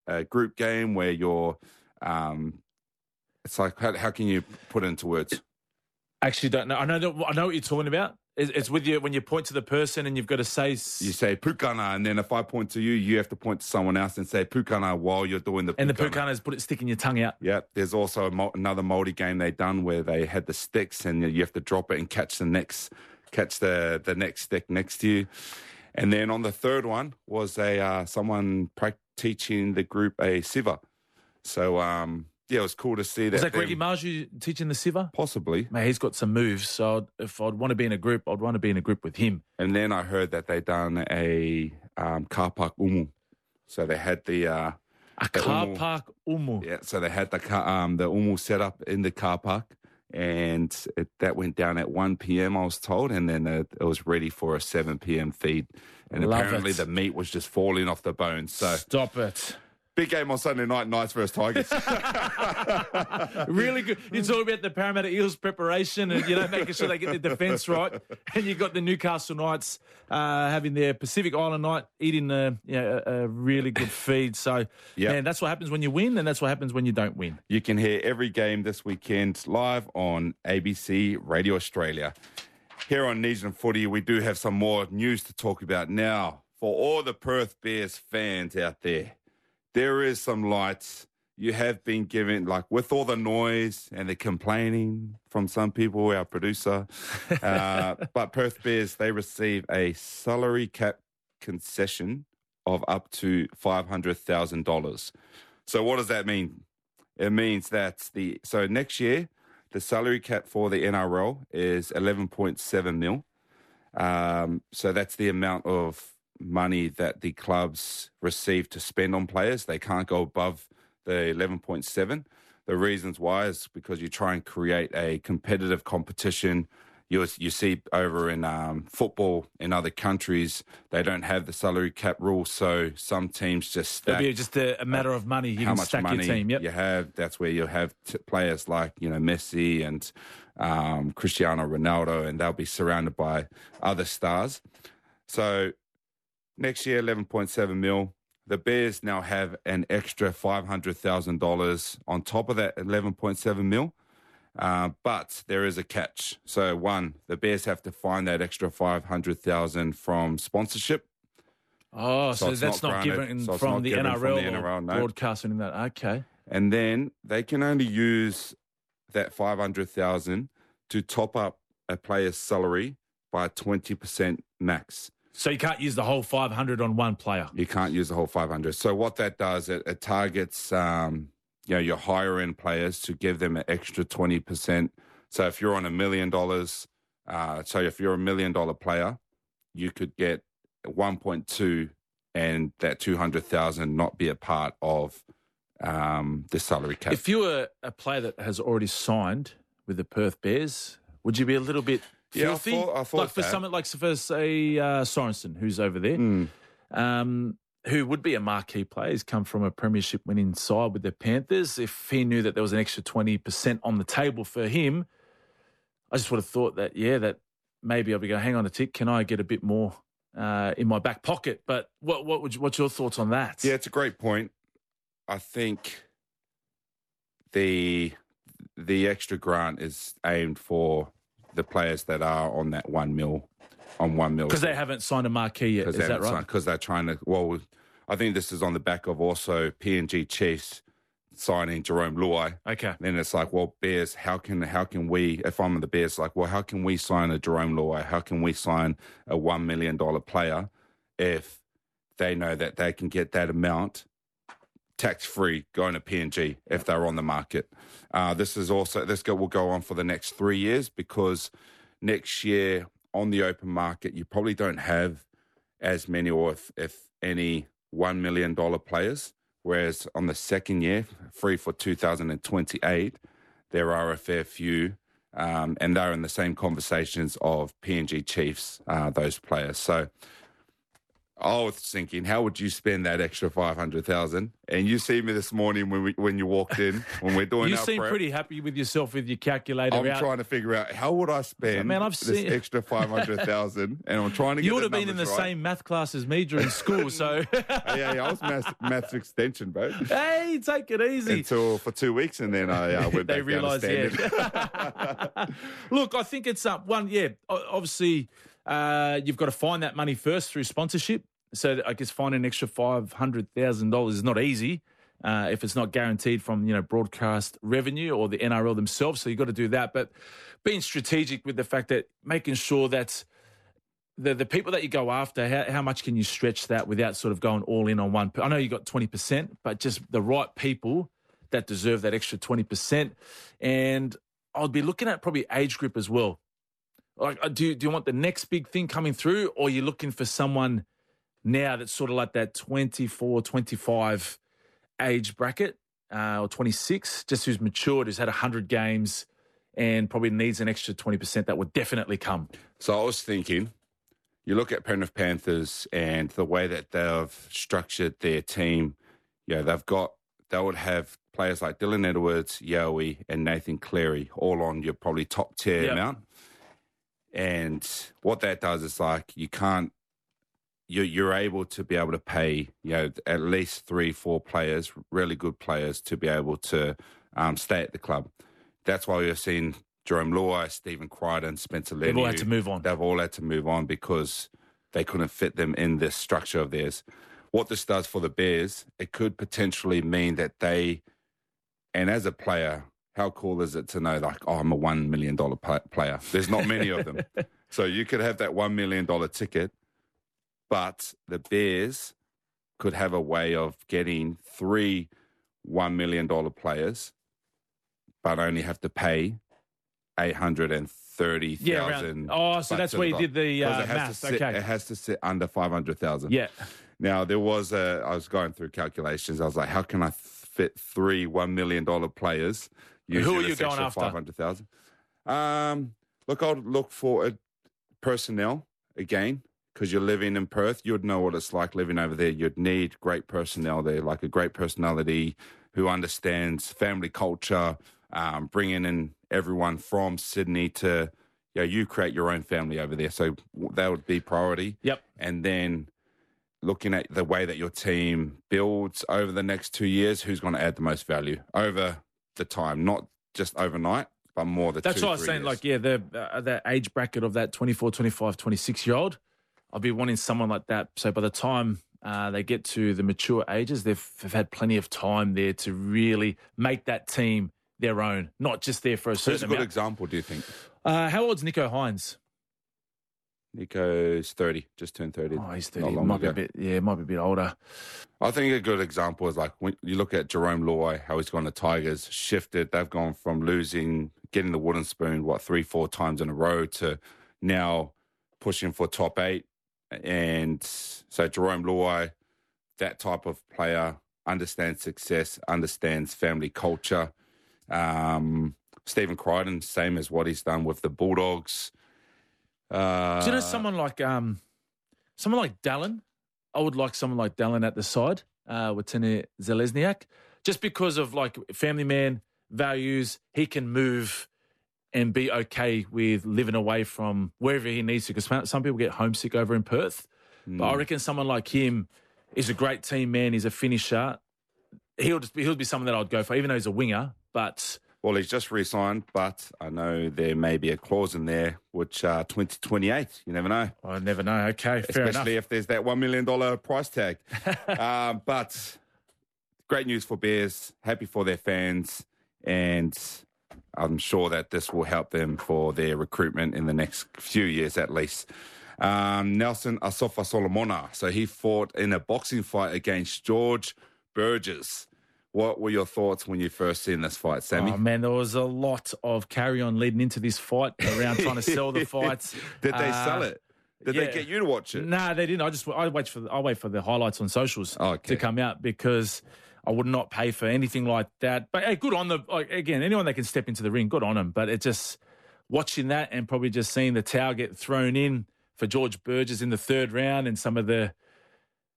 a group game where you're. It's like how can you put it into words? Actually, don't know. I know what you're talking about. It's with you when you point to the person and you've got to say... You say pukana, and then if I point to you, you have to point to someone else and say pukana while you're doing the pukana. And the pukana is sticking your tongue out. Yeah. There's also another Māori game they done where they had the sticks and you have to drop it and catch the next stick next to you. And then on the third one was someone teaching the group a siva. So, yeah, it was cool to see that. Was that Greggy Marju teaching the siva? Possibly. Mate, he's got some moves. So if I'd want to be in a group, I'd want to be in a group with him. And then I heard that they done a car park umu. So they had the car park umu. Yeah, so they had the umu set up in the car park. And that went down at 1 p.m., I was told. And then it was ready for a 7 p.m. feed. And apparently the meat was just falling off the bones. So stop it. Big game on Sunday night, Knights versus Tigers. Really good. You talk about the Parramatta Eels preparation and, making sure they get the defence right. And you've got the Newcastle Knights having their Pacific Island night, eating a really good feed. So, man, that's what happens when you win and that's what happens when you don't win. You can hear every game this weekend live on ABC Radio Australia. Here on Nugent Footy, we do have some more news to talk about now. For all the Perth Bears fans out there, there is some lights. You have been given, like with all the noise and the complaining from some people, our producer. But Perth Bears, they receive a salary cap concession of up to $500,000. So what does that mean? It means that so next year, the salary cap for the NRL is 11.7 mil. So that's the amount of money that the clubs receive to spend on players. They can't go above the 11.7. The reasons why is because you try and create a competitive competition. You see over in football in other countries, they don't have the salary cap rule, so some teams just stack. It'll be just a matter of money. You how can much stack money your team. Yep. you have. That's where you have players like Messi and Cristiano Ronaldo, and they'll be surrounded by other stars. So next year, 11.7 mil. The Bears now have an extra $500,000 on top of that 11.7 mil. But there is a catch. So one, the Bears have to find that extra $500,000 from sponsorship. Oh, so that's not given from the NRL, no. Broadcasting that. Okay. And then they can only use that $500,000 to top up a player's salary by 20% max. So you can't use the whole 500 on one player. You can't use the whole 500. So what that does, it targets your higher end players to give them an extra 20%. So if you're on $1 million, if you're $1 million player, you could get 1.2 and that 200,000 not be a part of the salary cap. If you were a player that has already signed with the Perth Bears, would you be a little bit filthy? I thought like for someone like for say Sorensen, who's over there, who would be a marquee player. He's come from a premiership winning side with the Panthers. If he knew that there was an extra 20% on the table for him, I just would have thought that that maybe I'll be going, hang on a tick, can I get a bit more in my back pocket? But what's your thoughts on that? Yeah, it's a great point. I think the extra grant is aimed for the players that are on that 1 mil. On 1 mil. Because they haven't signed a marquee yet, is that right? Because they're trying to, I think this is on the back of also PNG Chiefs signing Jerome Luai. Okay. Then it's like, Bears, how can we, if I'm the Bears, how can we sign a Jerome Luai? How can we sign a $1 million player if they know that they can get that amount tax-free going to PNG if they're on the market? This will go on for the next 3 years because next year, on the open market, you probably don't have as many or if any $1 million players, whereas on the second year, free for 2028, there are a fair few, and they're in the same conversations of PNG Chiefs, those players. So I was thinking, how would you spend that extra 500,000? And you see me this morning when you walked in, when we're doing You our seem prep. pretty happy with yourself with your calculator I'm out. trying to figure out how would I spend this extra 500,000, and I'm trying to get You would the have been in the numbers right. same math class as me during school, so Yeah, I was maths extension, bro. hey, take it easy. Until for 2 weeks, and then I went back They realised, down to standard. Look, I think it's one. Yeah, obviously, you've got to find that money first through sponsorship. So I guess finding an extra $500,000 is not easy if it's not guaranteed from broadcast revenue or the NRL themselves. So you've got to do that, but being strategic with the fact that making sure that the people that you go after, how much can you stretch that without sort of going all in on one? I know you got 20%, but just the right people that deserve that extra 20%. And I'll be looking at probably age group as well. Like, do you want the next big thing coming through, or are you looking for someone now that's sort of like that 24, 25 age bracket, or 26, just who's matured, who's had 100 games and probably needs an extra 20% that would definitely come? So I was thinking, you look at Penrith Panthers and the way that they've structured their team, they would have players like Dylan Edwards, Yowie, and Nathan Cleary all on your probably top tier amount. And what that does is like you're able to be able to pay at least 3-4 players, really good players, to be able to stay at the club. That's why you're seeing Jerome Luai, Stephen Crichton, Spencer Leniu. They've all had to move on. They've all had to move on because they couldn't fit them in this structure of theirs. What this does for the Bears, it could potentially mean that and as a player, how cool is it to know, like, I'm a $1 million player? There's not many of them. So you could have that $1 million ticket, but the Bears could have a way of getting 3 $1 million players, but only have to pay $830,000. Oh, so that's where you did the math. Okay. It has to sit under 500,000. Yeah. Now, I was going through calculations. I was like, how can I fit 3 $1 million players? Who are you going after? 500,000. Look, I'll look for personnel again, because you're living in Perth. You'd know what it's like living over there. You'd need great personnel there, like a great personality who understands family culture, bringing in everyone from Sydney to, you create your own family over there. So that would be priority. Yep. And then looking at the way that your team builds over the next 2 years, who's going to add the most value over the time, not just overnight, but more the 2-3 years. That's what I was saying. Like, the age bracket of that 24, 25, 26-year-old, I'll be wanting someone like that. So by the time they get to the mature ages, they've had plenty of time there to really make that team their own, not just there for a certain Who's a good example, do you think? How old's Nico Hines? Nico's 30, just turned 30. Oh, he's 30. Might be a bit older. I think a good example is like when you look at Jerome Luai, how he's gone to Tigers, shifted. They've gone from getting the wooden spoon, 3-4 times in a row, to now pushing for top 8. And so Jerome Luai, that type of player, understands success, understands family culture. Stephen Crichton, same as what he's done with the Bulldogs. Do you know someone like Dallin? I would like someone like Dallin at the side with Tene Zelezniak, just because of like family man values. He can move and be okay with living away from wherever he needs to, because some people get homesick over in Perth. But I reckon someone like him is a great team man. He's a finisher. He'll be someone that I'd go for, even though he's a winger. But well, he's just re-signed, but I know there may be a clause in there which 2028. You never know. I never know. Okay, fair enough. Especially if there's that $1 million price tag. But great news for Bears. Happy for their fans, and I'm sure that this will help them for their recruitment in the next few years at least. Nelson Asofa Solomona. So he fought in a boxing fight against George Burgess. What were your thoughts when you first seen this fight, Sammy? Oh, man, there was a lot of carry-on leading into this fight around trying to sell the fights. Did they sell it? Did they get you to watch it? No, they didn't. I wait for the highlights on socials to come out, because I would not pay for anything like that. But hey, good on again, anyone that can step into the ring, good on them. But it just, watching that and probably just seeing the towel get thrown in for George Burgess in the third round, and some of the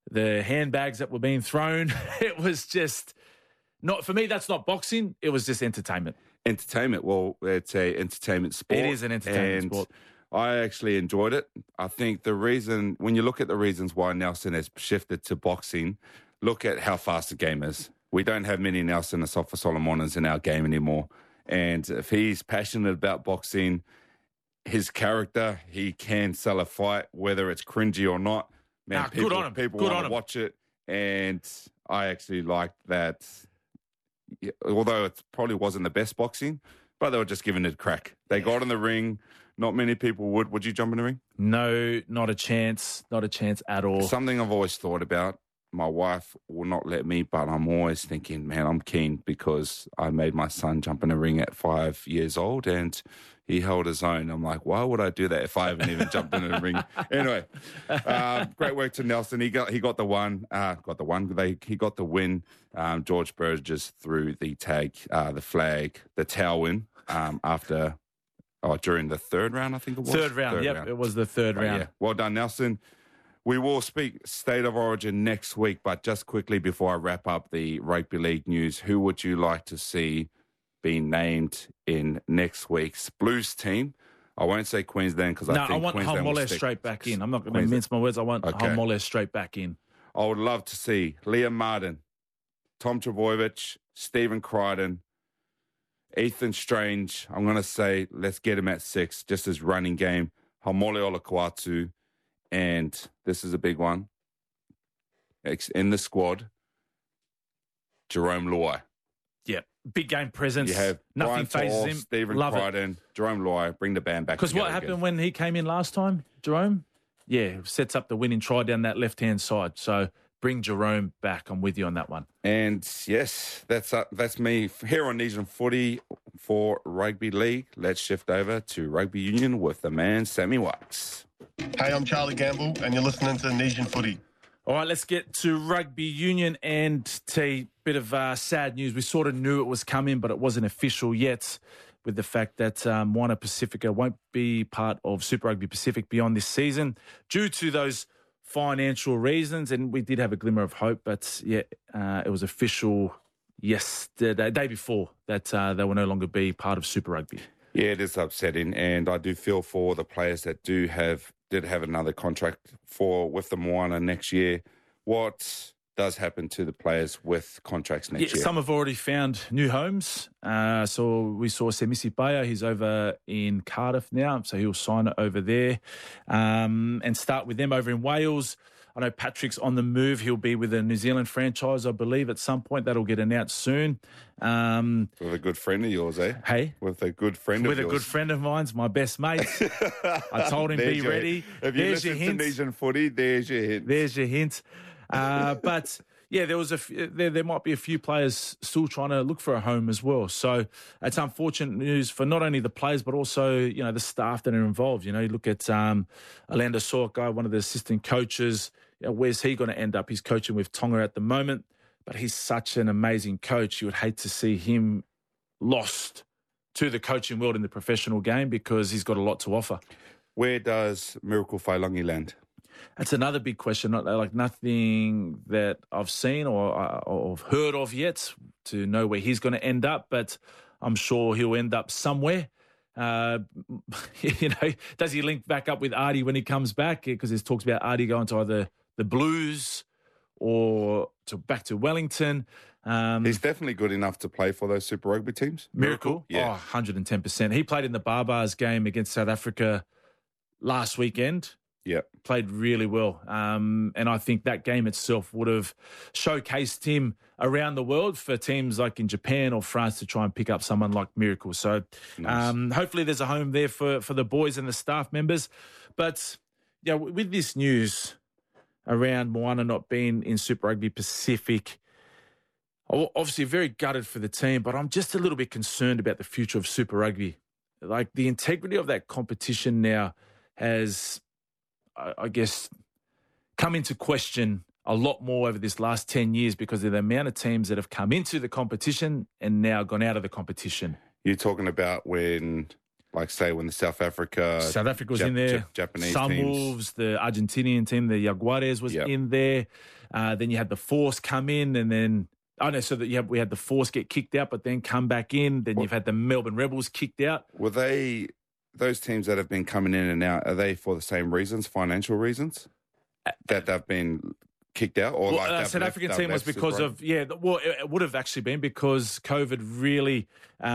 the handbags that were being thrown. It was just not, for me, that's not boxing. It was just entertainment. Entertainment. Well, it's a entertainment sport. It is an entertainment sport. I actually enjoyed it. I think the reason, when you look at the reasons why Nelson has shifted to boxing, look at how fast the game is. We don't have many Nelson Asafa Solomon's in our game anymore. And if he's passionate about boxing, his character, he can sell a fight, whether it's cringy or not. Man, people, good on him. People good want on to him. watch it. And I actually liked that, although it probably wasn't the best boxing, but they were just giving it a crack. They got in the ring. Not many people would. Would you jump in the ring? No, not a chance. Not a chance at all. Something I've always thought about. My wife will not let me, but I'm always thinking, man, I'm keen because I made my son jump in a ring at 5 years old and he held his own. I'm like, why would I do that if I haven't even jumped in a ring? Anyway, great work to Nelson. He got the one. He got the win. George Burgess threw the tag, the flag, the towel win after. During the third round, I think it was. Third round. It was the third round. Yeah. Well done, Nelson. We will speak State of Origin next week, but just quickly before I wrap up the rugby league news, who would you like to see being named in next week's Blues team? I won't say Queensland because I want Haumole straight back in. I'm not going to mince my words. I want Haumole straight back in. I would love to see Liam Martin, Tom Trbojevic, Stephen Crichton, Ethan Strange. I'm going to say let's get him at 6, just as running game. Haumole Olakau'atu. And this is a big one. In the squad, Jerome Luai. Yeah, big game presence. You have nothing phases him. Stephen Crichton, Jerome Luai. Bring the band back. Because what happened when he came in last time, Jerome? Yeah, sets up the winning try down that left-hand side. So bring Jerome back. I'm with you on that one. And yes, that's me here on Nesian Footy for Rugby League. Let's shift over to Rugby Union with the man, Sammy Wax. Hey, I'm Charlie Gamble, and you're listening to Nesian Footy. All right, let's get to Rugby Union and a bit of sad news. We sort of knew it was coming, but it wasn't official yet with the fact that Moana Pacifica won't be part of Super Rugby Pacific beyond this season due to those financial reasons. And we did have a glimmer of hope, but it was official yesterday, day before, that they will no longer be part of Super Rugby. Yeah, it is upsetting, and I do feel for the players that did have another contract with the Moana next year. What does happen to the players with contracts next year? Some have already found new homes. So we saw Semisi Paya, he's over in Cardiff now, so he'll sign it over there and start with them over in Wales. I know Patrick's on the move. He'll be with a New Zealand franchise, I believe, at some point. That'll get announced soon. With a good friend of yours, eh? Hey? With a good friend of yours. With a good friend of mine's, my best mate. I told him, be ready. If you listen to Nesian Footy, there's your hint. There's your hint. But yeah, there might be a few players still trying to look for a home as well. So it's unfortunate news for not only the players but also the staff that are involved. You look at Orlando Soakai, one of the assistant coaches. Where's he going to end up? He's coaching with Tonga at the moment, but he's such an amazing coach. You would hate to see him lost to the coaching world in the professional game because he's got a lot to offer. Where does Miracle Wailangi land? That's another big question. Nothing that I've seen or heard of yet to know where he's going to end up, but I'm sure he'll end up somewhere. Does he link back up with Artie when he comes back? Because there's talks about Artie going to either the Blues or back to Wellington. He's definitely good enough to play for those Super Rugby teams. Miracle? Yeah. 110%. He played in the Barbars game against South Africa last weekend. Yeah. Played really well. And I think that game itself would have showcased him around the world for teams like in Japan or France to try and pick up someone like Miracle. So nice. Hopefully there's a home there for the boys and the staff members. But with this news around Moana not being in Super Rugby Pacific, obviously very gutted for the team, but I'm just a little bit concerned about the future of Super Rugby. Like the integrity of that competition now has, I guess, come into question a lot more over this last 10 years because of the amount of teams that have come into the competition and now gone out of the competition. You're talking about when Like, say, when the South Africa was in there. Japanese Sunwolves, the Argentinian team, the Jaguares was in there. Then you had the Force come in, and then we had the Force get kicked out, but then come back in. Then you've had the Melbourne Rebels kicked out. Were they those teams that have been coming in and out? Are they for the same reasons, financial reasons, that they've been kicked out? Or South African team was because of it would have actually been because COVID really.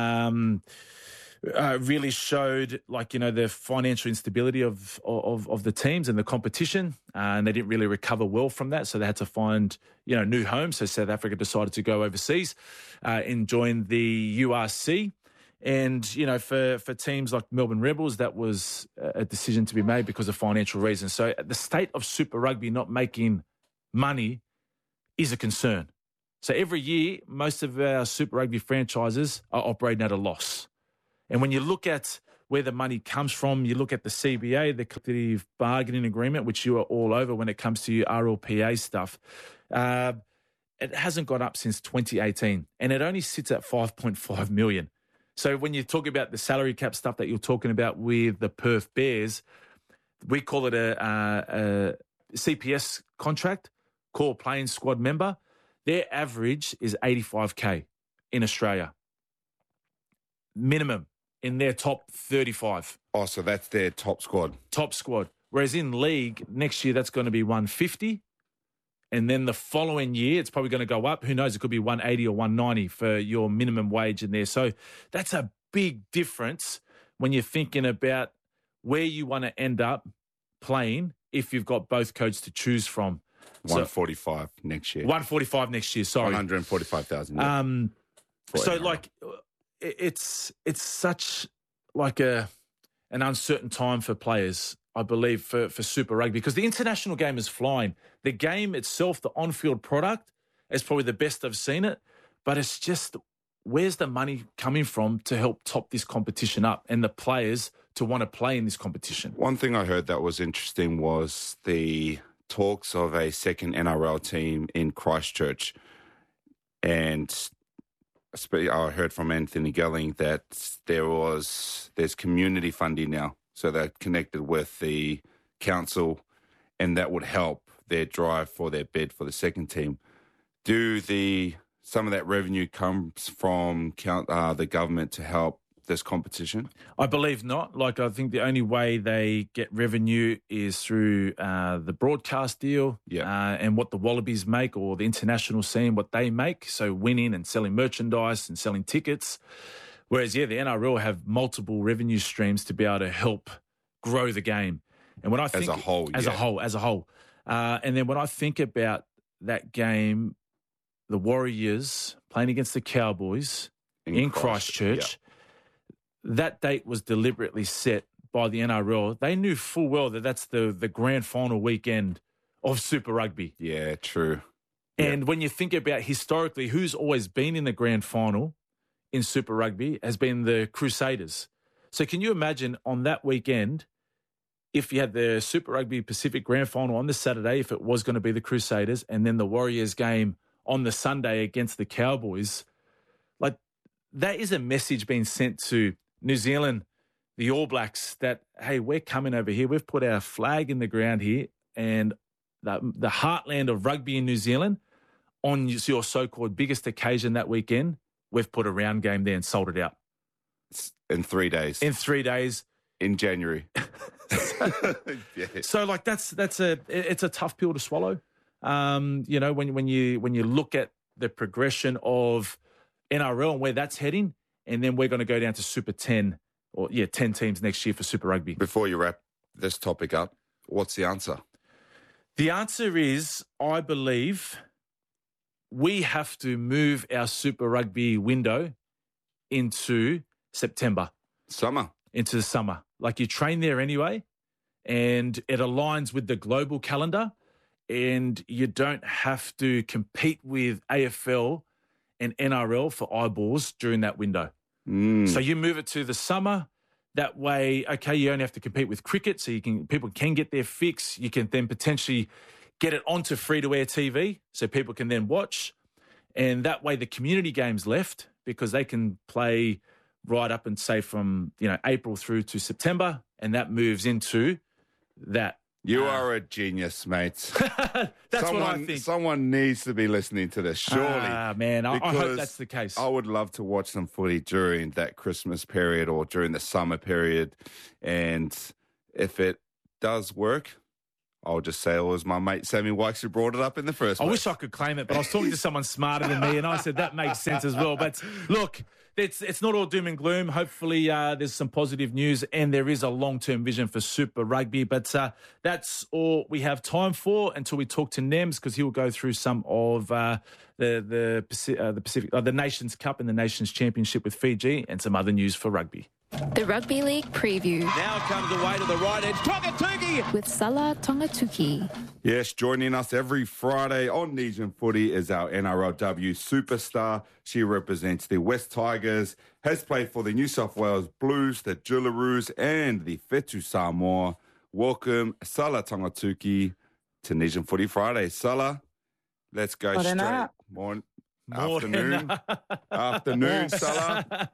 Really showed, the financial instability of the teams and the competition, and they didn't really recover well from that. So they had to find, new homes. So South Africa decided to go overseas and join the URC. And, for teams like Melbourne Rebels, that was a decision to be made because of financial reasons. So the state of Super Rugby not making money is a concern. So every year, most of our Super Rugby franchises are operating at a loss. And when you look at where the money comes from, you look at the CBA, the collective bargaining agreement, which you are all over when it comes to your RLPA stuff, it hasn't gone up since 2018, and it only sits at 5.5 million. So when you talk about the salary cap stuff that you're talking about with the Perth Bears, we call it a CPS contract, core playing squad member. Their average is 85K in Australia. Minimum. In their top 35. Oh, so that's their top squad. Top squad. Whereas in league, next year, that's going to be 150. And then the following year, it's probably going to go up. Who knows? It could be 180 or 190 for your minimum wage in there. So that's a big difference when you're thinking about where you want to end up playing if you've got both codes to choose from. 145 next year. 145 next year, sorry. 145,000. It's such an uncertain time for players, I believe, for Super Rugby, because the international game is flying. The game itself, the on-field product, is probably the best I've seen it, but it's just where's the money coming from to help top this competition up and the players to want to play in this competition? One thing I heard that was interesting was the talks of a second NRL team in Christchurch, and I heard from Anthony Gelling that there's community funding now. So they're connected with the council, and that would help their drive for their bid for the second team. Some of that revenue comes from the government to help this competition? I believe not. I think the only way they get revenue is through the broadcast deal and what the Wallabies make, or the international scene, what they make. So winning and selling merchandise and selling tickets. Whereas, the NRL have multiple revenue streams to be able to help grow the game. And when I think as a whole. And then when I think about that game, the Warriors playing against the Cowboys in Christchurch, that date was deliberately set by the NRL. They knew full well that that's the grand final weekend of Super Rugby. Yeah, true. And when you think about historically, who's always been in the grand final in Super Rugby has been the Crusaders. So can you imagine on that weekend, if you had the Super Rugby Pacific grand final on the Saturday, if it was going to be the Crusaders, and then the Warriors game on the Sunday against the Cowboys, that is a message being sent to New Zealand, the All Blacks, that, hey, we're coming over here. We've put our flag in the ground here, and the heartland of rugby in New Zealand, on your so-called biggest occasion that weekend, we've put a round game there and sold it out. In 3 days. In January. So it's a tough pill to swallow. When you look at the progression of NRL and where that's heading, and then we're going to go down to Super 10, 10 teams next year for Super Rugby. Before you wrap this topic up, what's the answer? The answer is, I believe, we have to move our Super Rugby window into September. Into the summer. You train there anyway, and it aligns with the global calendar, and you don't have to compete with AFL and NRL for eyeballs during that window. So you move it to the summer. That way, you only have to compete with cricket, so people can get their fix. You can then potentially get it onto free-to-air TV, so people can then watch. And that way the community game's left, because they can play right up and say from, April through to September, and that moves into that. You are a genius, mate. That's what I think. Someone needs to be listening to this, surely. Man, I hope that's the case. I would love to watch some footy during that Christmas period or during the summer period. And if it does work, I'll just say it was my mate Sammy Wykes who brought it up in the first place. I wish I could claim it, but I was talking to someone smarter than me, and I said that makes sense as well. But look, it's not all doom and gloom. Hopefully there's some positive news, and there is a long-term vision for Super Rugby. But that's all we have time for until we talk to Nems, because he will go through some of the Pacific, the Nations Cup and the Nations Championship with Fiji, and some other news for rugby. The Rugby League preview. Now comes away to the right edge. Tongatuki! With Salah Tongatuki. Yes, joining us every Friday on Nesian Footy is our NRLW superstar. She represents the West Tigers, has played for the New South Wales Blues, the Jillaroos, and the Whetu Samoa. Welcome, Salah Tongatuki, to Nesian Footy Friday. Salah, let's go straight. Afternoon, Salah.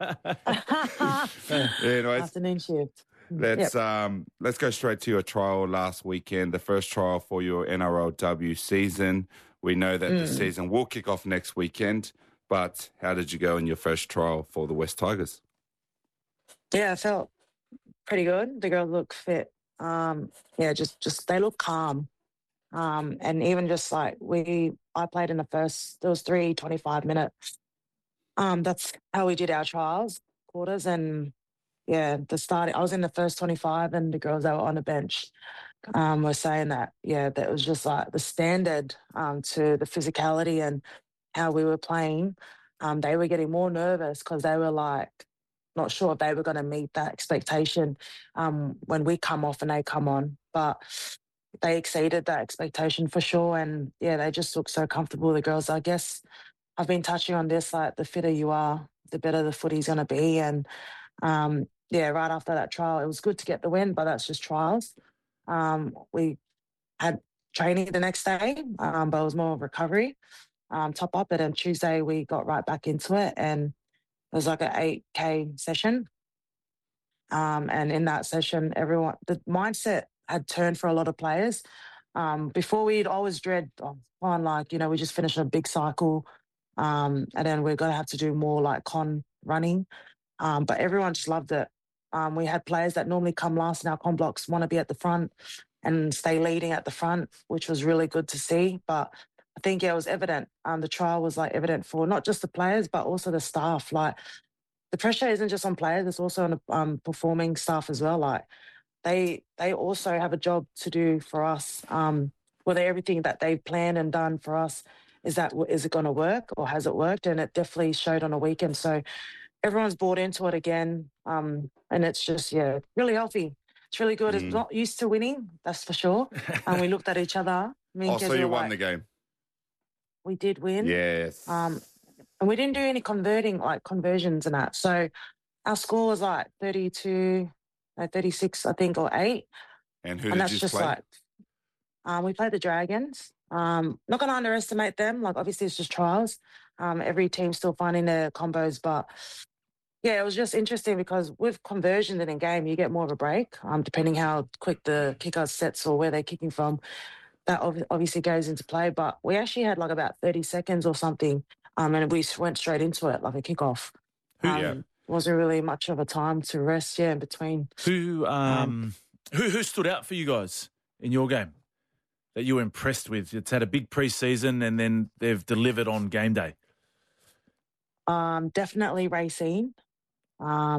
Anyways, afternoon shift. Let's go straight to your trial last weekend, the first trial for your NRLW season. We know that the season will kick off next weekend, but how did you go in your first trial for the West Tigers? Yeah, I felt pretty good. The girls look fit. Just they look calm. And even just like I played in the first, there was 3 25-minute. That's how we did our trials, quarters. And I was in the first 25, and the girls that were on the bench were saying that was just like the standard to the physicality and how we were playing. They were getting more nervous because they were like, not sure if they were going to meet that expectation when we come off and they come on. But they exceeded that expectation for sure. And they just look so comfortable, the girls. I guess I've been touching on this, like the fitter you are, the better the footy's going to be. And right after that trial, it was good to get the win, but that's just trials. We had training the next day, but it was more of recovery, top up it. And Tuesday we got right back into it, and it was like an 8K session. And in that session, the mindset had turned for a lot of players. Before we'd always dread we just finished a big cycle, and then we're going to have to do more like con running. But everyone just loved it. We had players that normally come last in our con blocks want to be at the front and stay leading at the front, which was really good to see. But I think, it was evident. The trial was like evident for not just the players, but also the staff. Like the pressure isn't just on players, it's also on the performing staff as well. Like they also have a job to do for us. Whether everything that they've planned and done for us, is it going to work, or has it worked? And it definitely showed on a weekend. So everyone's bought into it again. And it's just, really healthy. It's really good. It's not used to winning, that's for sure. And we looked at each other. So you won the game. We did win. Yes. And we didn't do any conversions and that. So our score was like 32, 36, I think, or 8. And who did you play? We played the Dragons. Not going to underestimate them. Like, obviously, it's just trials. Every team's still finding their combos. But, it was just interesting because with conversions in a game, you get more of a break, depending how quick the kicker sets or where they're kicking from. That obviously goes into play. But we actually had like about 30 seconds or something, and we went straight into it like a kickoff. Wasn't really much of a time to rest, in between. Who stood out for you guys in your game that you were impressed with? It's had a big preseason and then they've delivered on game day. Definitely Racine. I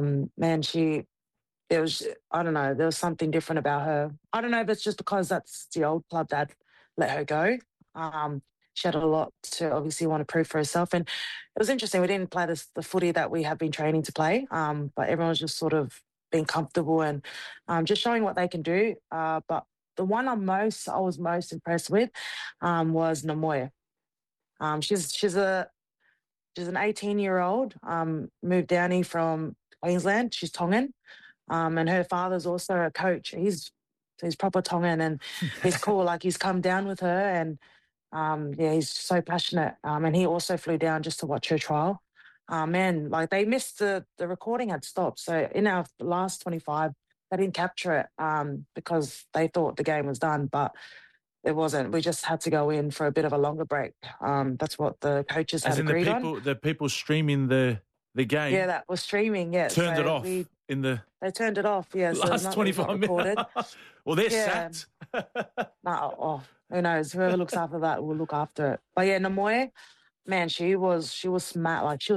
don't know, there was something different about her. I don't know if it's just because that's the old club that let her go. She had a lot to obviously want to prove for herself. And it was interesting. We didn't play the footy that we have been training to play, but everyone was just sort of being comfortable and just showing what they can do. But the one I was most impressed with was Namoya. She's an 18-year-old, moved down here from Queensland. She's Tongan, and her father's also a coach. He's proper Tongan, and he's cool. Like, he's come down with her, and he's so passionate. And he also flew down just to watch her trial. man, like they missed the recording had stopped. So in our last 25, they didn't capture it because they thought the game was done, but it wasn't. We just had to go in for a bit of a longer break. That's what the coaches had agreed on. The people streaming the game. Yeah, that was streaming. Yeah, turned it off in the. They turned it off. Yeah, last 25 minutes. Well, they're sacked. Who knows? Whoever looks after that will look after it. But yeah, Namoye, man, she was smart. Like she was